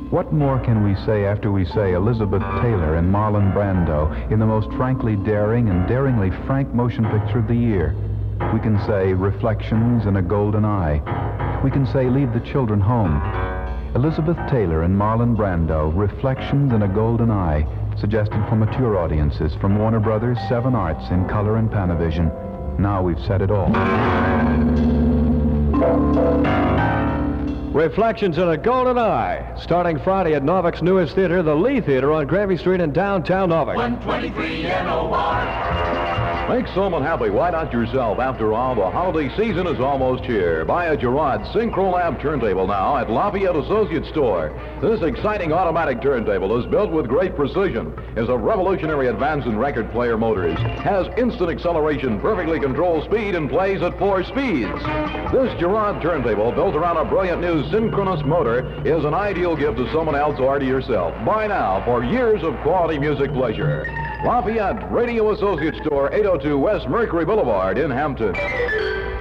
What more can we say after we say Elizabeth Taylor and Marlon Brando in the most frankly daring and daringly frank motion picture of the year? We can say Reflections in a Golden Eye. We can say Leave the Children Home. Elizabeth Taylor and Marlon Brando, Reflections in a Golden Eye, suggested for mature audiences from Warner Brothers, Seven Arts in color and Panavision. Now we've said it all. Reflections in a Golden Eye, starting Friday at Novik's newest theater, the Lee Theater on Granby Street in downtown Novick. 123 NOR. Make someone happy. Why not yourself? After all, the holiday season is almost here. Buy a Gerard Synchrolab turntable now at Lafayette Associates Store. This exciting automatic turntable is built with great precision, is a revolutionary advance in record player motors, has instant acceleration, perfectly controlled speed, and plays at 4 speeds. This Gerard turntable, built around a brilliant new synchronous motor, is an ideal gift to someone else or to yourself. Buy now for years of quality music pleasure. Lafayette Radio Associates Store, 802 West Mercury Boulevard in Hampton.